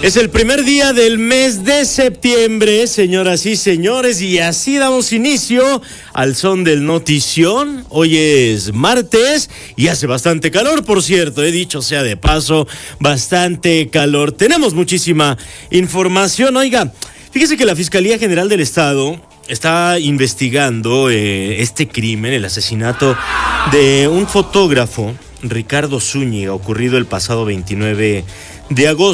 Es el primer día del mes de septiembre, señoras y señores, y así damos inicio al son del notición. Hoy es martes y hace bastante calor, por cierto, he dicho sea de paso, bastante calor. Tenemos muchísima información. Oiga, fíjese que la Fiscalía General del Estado está investigando este crimen, el asesinato de un fotógrafo, Ricardo Zúñiga, ocurrido el pasado 29 de agosto.